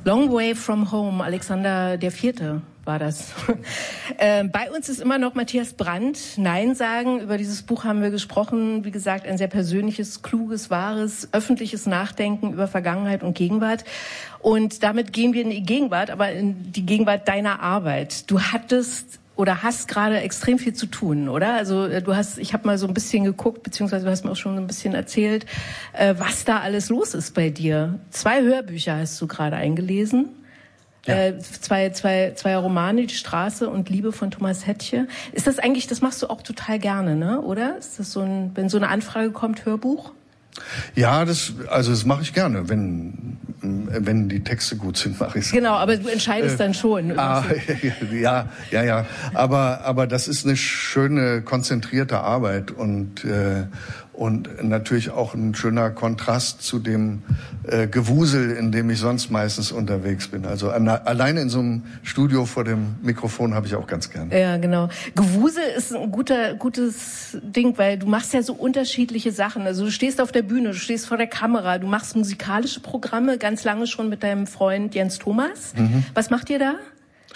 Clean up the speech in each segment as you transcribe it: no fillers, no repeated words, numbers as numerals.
Long Way from Home, Alexander IV. War das. Bei uns ist immer noch Matthias Brandt. Nein sagen, über dieses Buch haben wir gesprochen. Wie gesagt, ein sehr persönliches, kluges, wahres, öffentliches Nachdenken über Vergangenheit und Gegenwart. Und damit gehen wir in die Gegenwart, aber in die Gegenwart deiner Arbeit. Du hattest oder hast gerade extrem viel zu tun, oder? Also ich habe mal so ein bisschen geguckt, beziehungsweise du hast mir auch schon ein bisschen erzählt, was da alles los ist bei dir. 2 Hörbücher hast du gerade eingelesen. Ja. Zwei Romane, Die Straße und Liebe von Thomas Hettche. Ist das eigentlich, das machst du auch total gerne, ne? Oder? Ist das wenn so eine Anfrage kommt, Hörbuch? Ja, das mache ich gerne. Wenn die Texte gut sind, mache ich es. Genau, aber du entscheidest dann schon. Ja. Aber das ist eine schöne, konzentrierte Arbeit und natürlich auch ein schöner Kontrast zu dem Gewusel, in dem ich sonst meistens unterwegs bin. Also alleine in so einem Studio vor dem Mikrofon habe ich auch ganz gerne. Ja, genau. Gewusel ist ein gutes Ding, weil du machst ja so unterschiedliche Sachen. Also du stehst auf der Bühne, du stehst vor der Kamera, du machst musikalische Programme, ganz lange schon mit deinem Freund Jens Thomas. Was macht ihr da?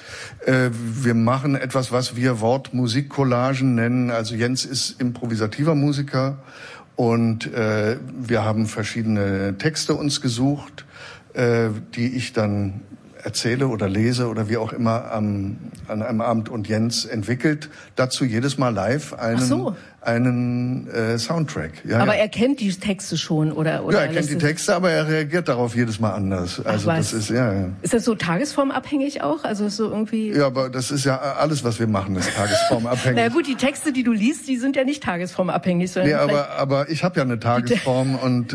Wir machen etwas, was wir Wort-Musik-Collagen nennen. Also Jens ist improvisativer Musiker und wir haben verschiedene Texte uns gesucht, die ich dann erzähle oder lese oder wie auch immer an einem Abend, und Jens entwickelt dazu jedes Mal live einen Soundtrack. Ja, aber er kennt die Texte schon, oder? Ja, er kennt die Texte, aber er reagiert darauf jedes Mal anders. Also das ist Ist das so tagesformabhängig auch? Also so irgendwie? Ja, aber das ist ja alles, was wir machen, ist tagesformabhängig. Na gut, die Texte, die du liest, die sind ja nicht tagesformabhängig, sondern aber ich habe ja eine Tagesform und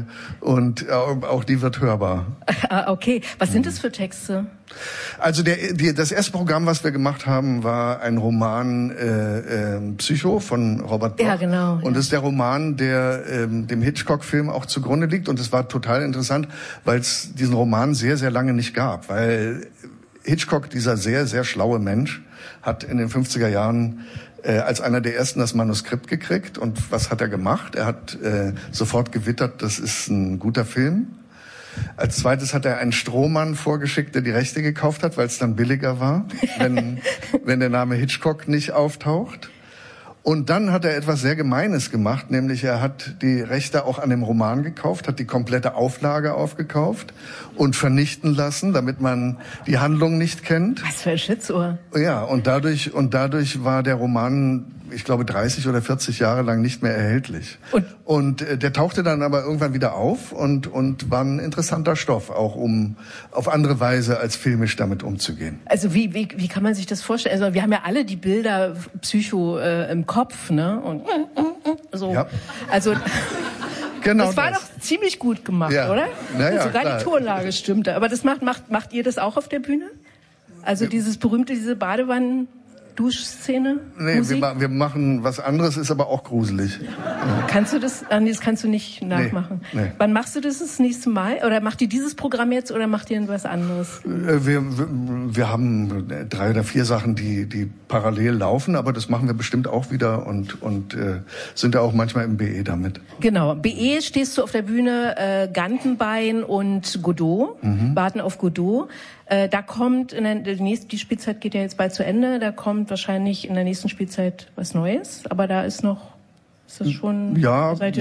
auch die wird hörbar. Okay, was sind das für Texte? Also das erste Programm, was wir gemacht haben, war ein Roman Psycho von Robert Bloch. Ja, genau. Und das ist der Roman, der dem Hitchcock-Film auch zugrunde liegt. Und es war total interessant, weil es diesen Roman sehr, sehr lange nicht gab. Weil Hitchcock, dieser sehr, sehr schlaue Mensch, hat in den 50er Jahren als einer der ersten das Manuskript gekriegt. Und was hat er gemacht? Er hat sofort gewittert, das ist ein guter Film. Als zweites hat er einen Strohmann vorgeschickt, der die Rechte gekauft hat, weil es dann billiger war, wenn der Name Hitchcock nicht auftaucht. Und dann hat er etwas sehr Gemeines gemacht, nämlich er hat die Rechte auch an dem Roman gekauft, hat die komplette Auflage aufgekauft und vernichten lassen, damit man die Handlung nicht kennt. Was für ein Schlitzohr. Ja, und dadurch war der Roman, ich glaube, 30 oder 40 Jahre lang nicht mehr erhältlich. Und der tauchte dann aber irgendwann wieder auf und war ein interessanter Stoff, auch um auf andere Weise als filmisch damit umzugehen. Also wie kann man sich das vorstellen? Also wir haben ja alle die Bilder Psycho im Kopf, ne? Und so. Ja. Also genau, das war doch ziemlich gut gemacht, ja, oder? Naja, sogar klar. Die Tonlage stimmte. Aber das macht ihr das auch auf der Bühne? Also diese Badewannen Duschszene? Nee, wir machen was anderes, ist aber auch gruselig. Kannst du das? Das kannst du nicht nachmachen. Nee. Wann machst du das nächste Mal? Oder macht ihr dieses Programm jetzt oder macht ihr was anderes? Wir haben 3 oder 4 Sachen, die parallel laufen, aber das machen wir bestimmt auch wieder und sind ja auch manchmal im BE damit. Genau. BE stehst du auf der Bühne, Gantenbein und Godot, Warten auf Godot. Da kommt die Spielzeit geht ja jetzt bald zu Ende, da kommt wahrscheinlich in der nächsten Spielzeit was Neues, aber da ist das schon... Ja. Schauen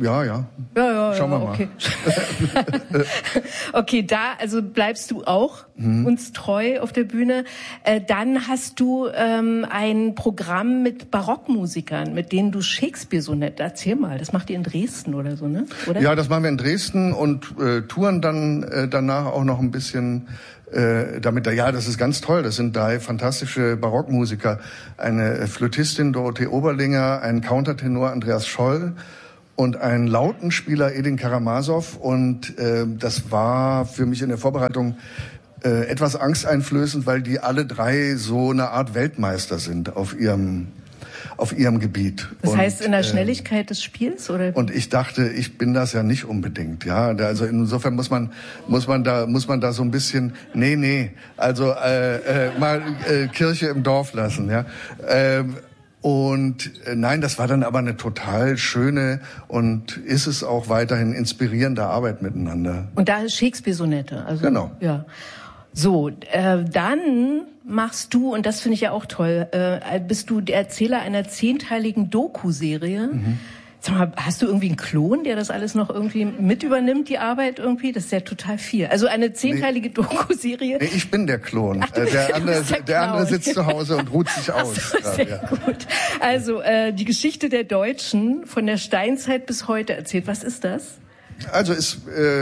wir mal. Okay. Okay, also bleibst du auch uns treu auf der Bühne. Dann hast du ein Programm mit Barockmusikern, mit denen du Shakespeare-Sonett, erzähl mal, das macht ihr in Dresden oder so, ne? Oder? Ja, das machen wir in Dresden und touren dann danach auch noch ein bisschen damit. Ja, das ist ganz toll. Das sind 3 fantastische Barockmusiker. Eine Flötistin Dorothee Oberlinger, ein Countertenor Andreas Scholl und ein Lautenspieler Edin Karamasow. Und das war für mich in der Vorbereitung etwas angsteinflößend, weil die alle 3 so eine Art Weltmeister sind auf ihrem Gebiet. Das heißt in der Schnelligkeit des Spiels, oder? Und ich dachte, ich bin das ja nicht unbedingt, ja. Also insofern muss man da so ein bisschen, mal Kirche im Dorf lassen, ja. Und nein, das war dann aber eine total schöne und ist es auch weiterhin inspirierende Arbeit miteinander. Und da ist Shakespeare-Sonette. Also, genau. Ja. So, dann machst du, und das finde ich ja auch toll, bist du der Erzähler einer 10-teiligen Doku-Serie. Sag mal, hast du irgendwie einen Klon, der das alles noch irgendwie mit übernimmt, die Arbeit irgendwie? Das ist ja total viel. Also eine 10-teilige Doku-Serie. Nee, ich bin der Klon. Ach, der andere sitzt zu Hause und ruht sich aus. Ach so, sehr gut. Also die Geschichte der Deutschen von der Steinzeit bis heute erzählt. Was ist das? Also das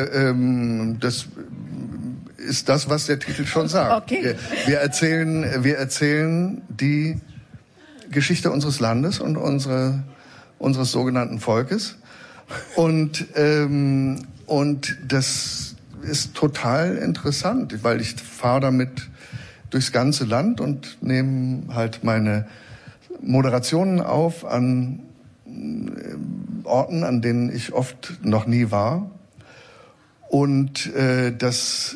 ist das, was der Titel schon sagt. Okay. Wir erzählen die Geschichte unseres Landes und unseres sogenannten Volkes. Und das ist total interessant, weil ich fahre damit durchs ganze Land und nehme halt meine Moderationen auf an Orten, an denen ich oft noch nie war. Und das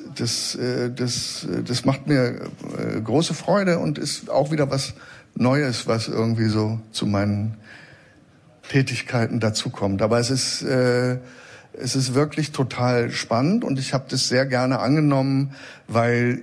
macht mir große Freude und ist auch wieder was Neues, was irgendwie so zu meinen Tätigkeiten dazukommt. Aber es ist wirklich total spannend und ich habe das sehr gerne angenommen, weil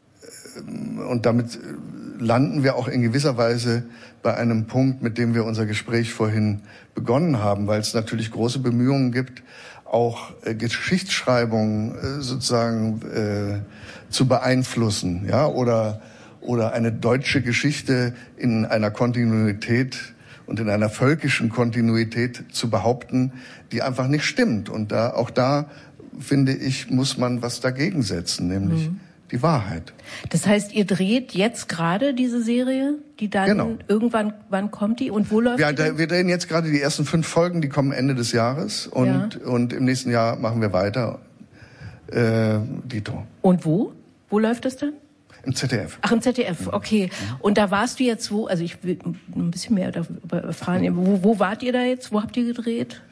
und damit landen wir auch in gewisser Weise bei einem Punkt, mit dem wir unser Gespräch vorhin begonnen haben, weil es natürlich große Bemühungen gibt, auch Geschichtsschreibung sozusagen zu beeinflussen, ja, oder eine deutsche Geschichte in einer Kontinuität und in einer völkischen Kontinuität zu behaupten, die einfach nicht stimmt. Und auch da, finde ich, muss man was dagegen setzen, nämlich die Wahrheit. Das heißt, ihr dreht jetzt gerade diese Serie, die dann irgendwann, wann kommt die und wo läuft die? Wir drehen jetzt gerade die ersten 5 Folgen, die kommen Ende des Jahres und im nächsten Jahr machen wir weiter. Dito. Und wo? Wo läuft das dann? Im ZDF. Ach, im ZDF, okay. Und da warst du jetzt wo? Also ich will ein bisschen mehr darüber erfahren. Wo wart ihr da jetzt? Wo habt ihr gedreht?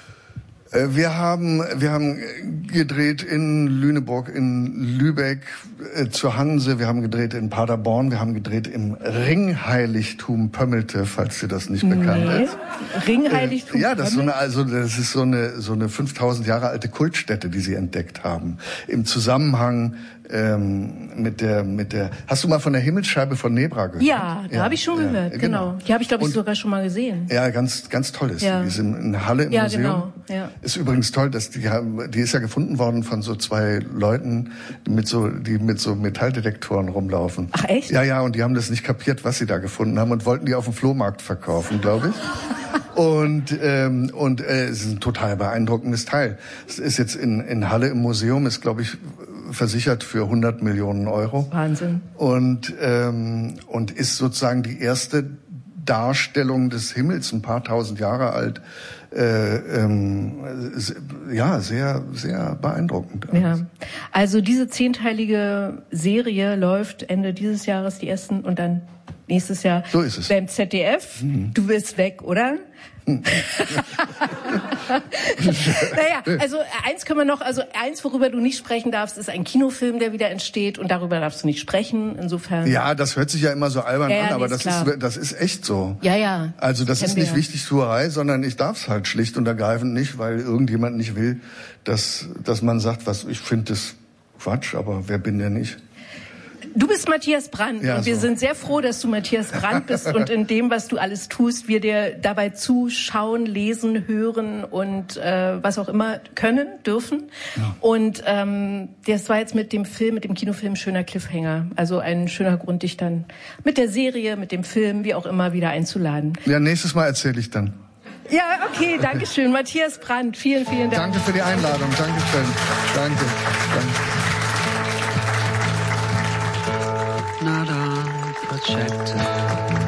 Wir haben gedreht in Lüneburg, in Lübeck, zur Hanse. Wir haben gedreht in Paderborn. Wir haben gedreht im Ringheiligtum Pömmelte, falls dir das nicht bekannt ist. Ringheiligtum ja, das ist so eine 5000 Jahre alte Kultstätte, die sie entdeckt haben. Im Zusammenhang mit der. Hast du mal von der Himmelsscheibe von Nebra gehört? Ja, da habe ich schon gehört. Genau. Die habe ich, glaube ich, sogar schon mal gesehen. Ja, ganz toll ist. Die ist in Halle im Museum. Genau. Ja. Ist übrigens toll, dass die ist ja gefunden worden von so 2 Leuten, die mit so Metalldetektoren rumlaufen. Ach echt? Ja, und die haben das nicht kapiert, was sie da gefunden haben und wollten die auf dem Flohmarkt verkaufen, glaube ich. Und es ist ein total beeindruckendes Teil. Es ist jetzt in Halle im Museum, ist, glaube ich, versichert für 100 Millionen Euro. Wahnsinn. Und ist sozusagen die erste Darstellung des Himmels, ein paar tausend Jahre alt. Ja, sehr, sehr beeindruckend. Ja. Also diese 10-teilige Serie läuft Ende dieses Jahres, die ersten, und dann nächstes Jahr so ist es. Beim ZDF. Du willst weg, oder? Naja, also eins, worüber du nicht sprechen darfst, ist ein Kinofilm, der wieder entsteht, und darüber darfst du nicht sprechen. Insofern. Ja, das hört sich ja immer so albern an, aber das ist echt so. Ja. Also das ist nicht Wichtigtuerei, sondern ich darf's halt schlicht und ergreifend nicht, weil irgendjemand nicht will, dass man sagt, ich finde das Quatsch, aber wer bin denn ich? Du bist Matthias Brandt, und wir sind sehr froh, dass du Matthias Brandt bist und in dem, was du alles tust, wir dir dabei zuschauen, lesen, hören und was auch immer können, dürfen. Ja. Und das war jetzt mit dem Kinofilm ein schöner Cliffhanger. Also ein schöner Grund, dich dann mit der Serie, mit dem Film, wie auch immer, wieder einzuladen. Ja, nächstes Mal erzähle ich dann. Ja, okay, danke schön. Matthias Brandt, vielen, vielen Dank. Danke für die Einladung, Dankeschön. Danke.